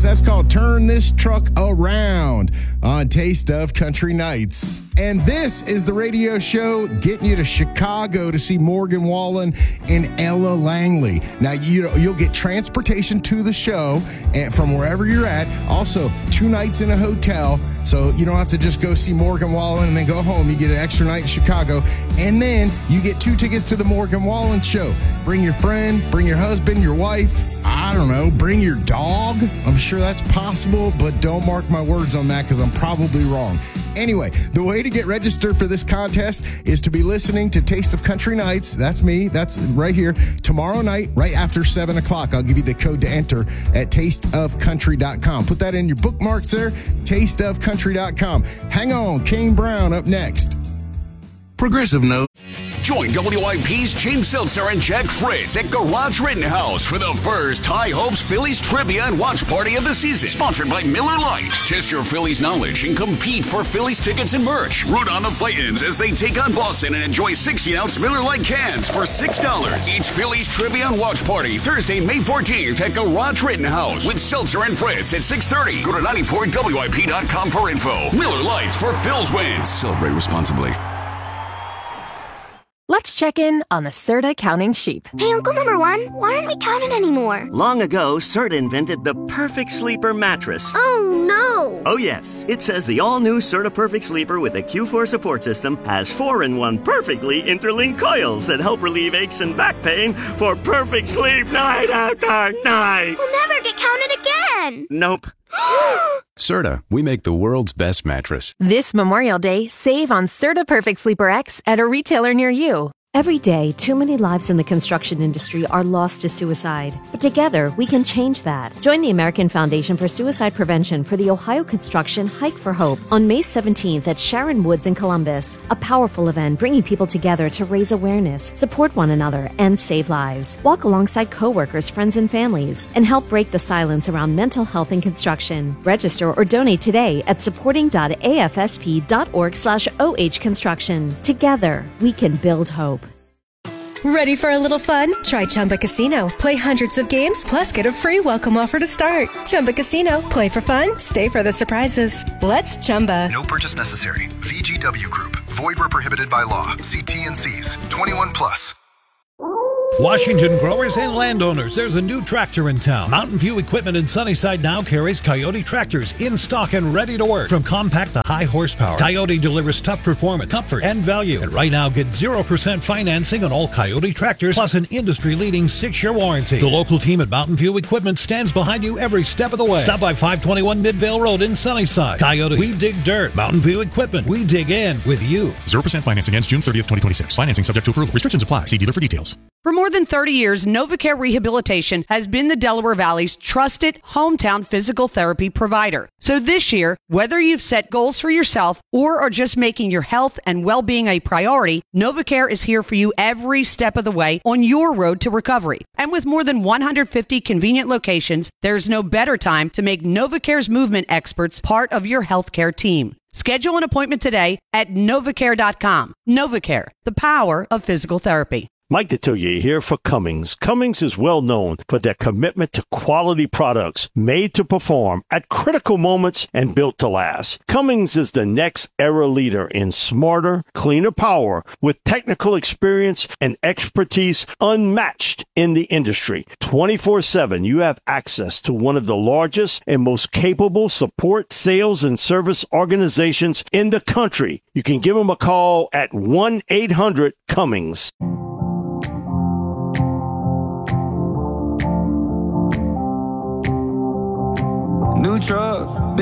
That's called Turn This Truck Around on Taste of Country Nights. And this is the radio show getting you to Chicago to see Morgan Wallen and Ella Langley. Now, you'll get transportation to the show and from wherever you're at. Also, 2 nights in a hotel, so you don't have to just go see Morgan Wallen and then go home. You get an extra night in Chicago, and then you get 2 tickets to the Morgan Wallen show. Bring your friend, bring your husband, your wife. I don't know, bring your dog. I'm sure that's possible, but don't mark my words on that because I'm probably wrong. Anyway, the way to get registered for this contest is to be listening to Taste of Country Nights. That's me. That's right here. Tomorrow night, right after 7 o'clock, I'll give you the code to enter at tasteofcountry.com. Put that in your bookmarks there, tasteofcountry.com. Hang on, Kane Brown up next. Progressive Note. Join WIP's James Seltzer and Jack Fritz at Garage Rittenhouse for the first High Hopes Phillies Trivia and Watch Party of the season. Sponsored by Miller Lite. Test your Phillies knowledge and compete for Phillies tickets and merch. Root on the Flaytons as they take on Boston and enjoy 16-ounce Miller Lite cans for $6. Each Phillies Trivia and Watch Party Thursday, May 14th at Garage Rittenhouse with Seltzer and Fritz at 6:30. Go to 94WIP.com for info. Miller Lites for Phil's wins. Celebrate responsibly. Let's check in on the Serta counting sheep. Hey, Uncle Number One, why aren't we counting anymore? Long ago, Serta invented the Perfect Sleeper mattress. Oh, no. Oh, yes. It says the all-new Serta Perfect Sleeper with the Q4 support system has 4-in-1 perfectly interlinked coils that help relieve aches and back pain for perfect sleep night after night. We'll never get counted again. Nope. Serta, we make the world's best mattress. This Memorial Day, save on Serta Perfect Sleeper X at a retailer near you. Every day, too many lives in the construction industry are lost to suicide. But together, we can change that. Join the American Foundation for Suicide Prevention for the Ohio Construction Hike for Hope on May 17th at Sharon Woods in Columbus. A powerful event bringing people together to raise awareness, support one another, and save lives. Walk alongside coworkers, friends, and families, and help break the silence around mental health in construction. Register or donate today at supporting.afsp.org/ohconstruction. Together, we can build hope. Ready for a little fun? Try Chumba Casino. Play hundreds of games, plus get a free welcome offer to start. Chumba Casino. Play for fun. Stay for the surprises. Let's Chumba. No purchase necessary. VGW Group. Void where prohibited by law. See T&Cs. 21 plus. Washington growers and landowners, there's a new tractor in town. Mountain View Equipment in Sunnyside now carries Coyote tractors in stock and ready to work. From compact to high horsepower, Coyote delivers tough performance, comfort, and value. And right now, get 0% financing on all Coyote tractors, plus an industry-leading 6-year warranty. The local team at Mountain View Equipment stands behind you every step of the way. Stop by 521 Midvale Road in Sunnyside. Coyote, we dig dirt. Mountain View Equipment, we dig in with you. 0% financing ends June 30th, 2026. Financing subject to approval. Restrictions apply. See dealer for details. For more than 30 years, NovaCare Rehabilitation has been the Delaware Valley's trusted hometown physical therapy provider. So this year, whether you've set goals for yourself or are just making your health and well-being a priority, NovaCare is here for you every step of the way on your road to recovery. And with more than 150 convenient locations, there's no better time to make NovaCare's movement experts part of your healthcare team. Schedule an appointment today at novacare.com. NovaCare, the power of physical therapy. Mike Detillier here for Cummings. Cummings is well known for their commitment to quality products made to perform at critical moments and built to last. Cummings is the next era leader in smarter, cleaner power with technical experience and expertise unmatched in the industry. 24/7, you have access to one of the largest and most capable support, sales, and service organizations in the country. You can give them a call at 1-800-CUMMINGS. New truck.